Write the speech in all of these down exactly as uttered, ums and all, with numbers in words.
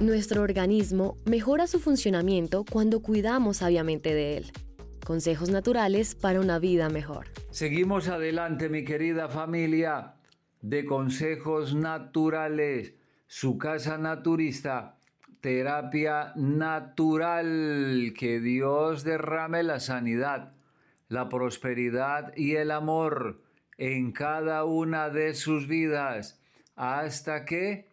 Nuestro organismo mejora su funcionamiento cuando cuidamos sabiamente de él. Consejos naturales para una vida mejor. Seguimos adelante, mi querida familia de Consejos Naturales, su casa naturista, terapia natural. Que Dios derrame la sanidad, la prosperidad y el amor en cada una de sus vidas, hasta que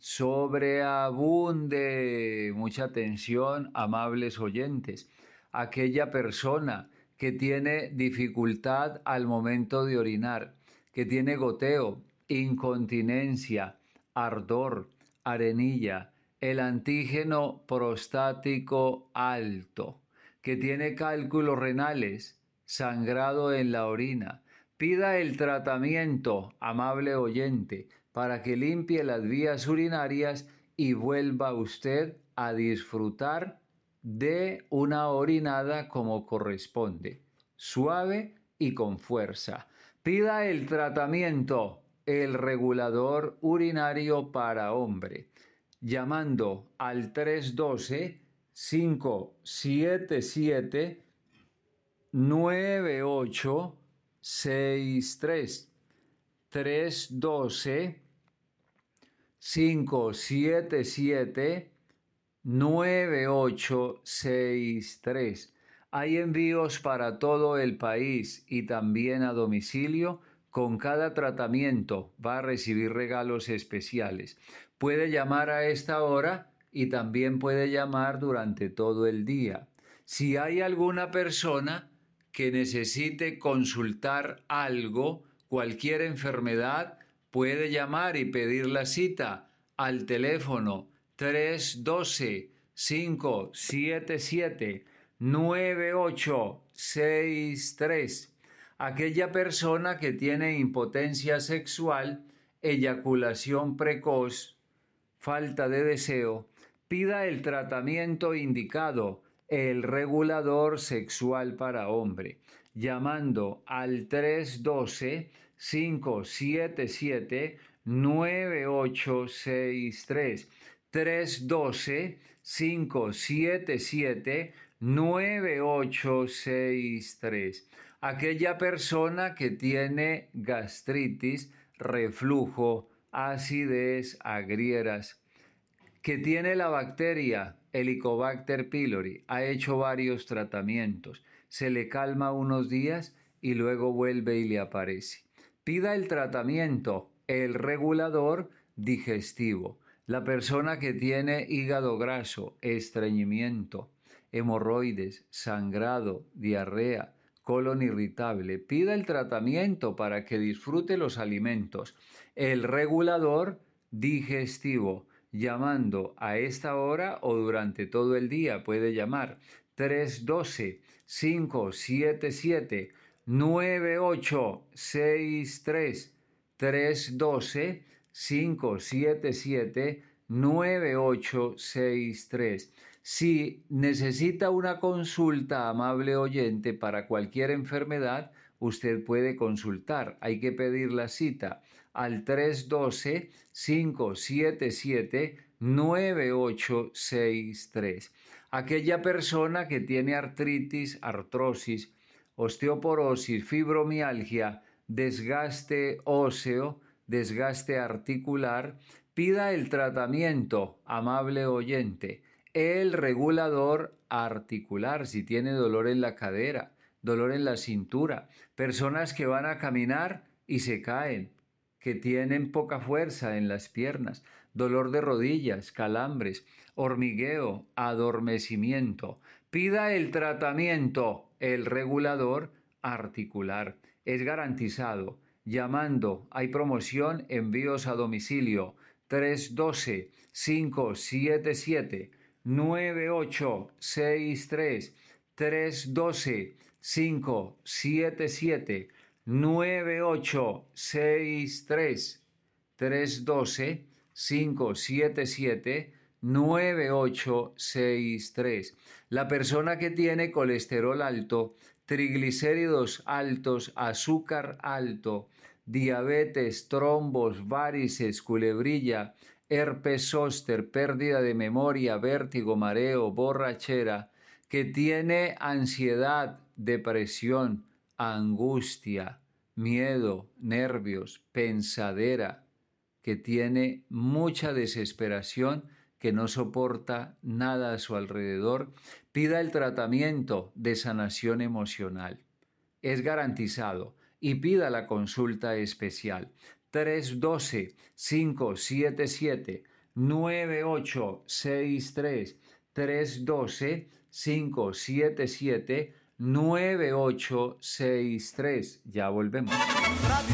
sobreabunde. Mucha atención, amables oyentes. Aquella persona que tiene dificultad al momento de orinar, que tiene goteo, incontinencia, ardor, arenilla, el antígeno prostático alto, que tiene cálculos renales, sangrado en la orina, pida el tratamiento, amable oyente, para que limpie las vías urinarias y vuelva usted a disfrutar de una orinada como corresponde, suave y con fuerza. Pida el tratamiento, el regulador urinario para hombre, llamando al tres uno dos, cinco siete siete, nueve ocho seis tres. tres uno dos, cinco siete siete, nueve ocho seis tres. Hay envíos para todo el país y también a domicilio. Con cada tratamiento va a recibir regalos especiales. Puede llamar a esta hora y también puede llamar durante todo el día. Si hay alguna persona que necesite consultar algo, cualquier enfermedad, puede llamar y pedir la cita al teléfono tres uno dos, cinco siete siete, nueve ocho seis tres. Aquella persona que tiene impotencia sexual, eyaculación precoz, falta de deseo, pida el tratamiento indicado, el regulador sexual para hombre, llamando al tres uno dos, cinco siete siete, nueve ocho seis tres. tres uno dos, cinco siete siete, nueve ocho seis tres. Aquella persona que tiene gastritis, reflujo, acidez, agrieras, que tiene la bacteria Helicobacter pylori, ha hecho varios tratamientos, se le calma unos días y luego vuelve y le aparece. Pida el tratamiento, el regulador digestivo. La persona que tiene hígado graso, estreñimiento, hemorroides, sangrado, diarrea, colon irritable, pida el tratamiento para que disfrute los alimentos. El regulador digestivo, llamando a esta hora o durante todo el día, puede llamar tres uno dos, cinco siete siete, nueve ocho seis tres. tres uno dos, cinco siete siete, nueve ocho seis tres. Si necesita una consulta, amable oyente, para cualquier enfermedad, usted puede consultar. Hay que pedir la cita al tres uno dos, cinco siete siete, nueve ocho seis tres. Aquella persona que tiene artritis, artrosis, osteoporosis, fibromialgia, desgaste óseo, desgaste articular, pida el tratamiento, amable oyente, el regulador articular. Si tiene dolor en la cadera, dolor en la cintura, personas que van a caminar y se caen, que tienen poca fuerza en las piernas, dolor de rodillas, calambres, hormigueo, adormecimiento. Pida el tratamiento, el regulador articular. Es garantizado. Llamando, hay promoción, envíos a domicilio, tres uno dos, cinco siete siete, nueve ocho seis tres. tres uno dos, cinco siete siete, nueve ocho seis tres. tres uno dos, cinco siete siete, nueve ocho seis tres. La persona que tiene colesterol alto, triglicéridos altos, azúcar alto, diabetes, trombos, varices, culebrilla, herpes zóster, pérdida de memoria, vértigo, mareo, borrachera, que tiene ansiedad, depresión, angustia, miedo, nervios, pensadera, que tiene mucha desesperación, que no soporta nada a su alrededor, pida el tratamiento de sanación emocional. Es garantizado y pida la consulta especial. tres uno dos, cinco siete siete, nueve ocho seis tres. tres uno dos, cinco siete siete, nueve ocho seis tres. Ya volvemos.